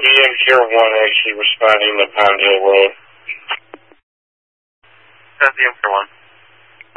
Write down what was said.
BM Pier 1 actually responding to Pondale Road. That's the Pier 1.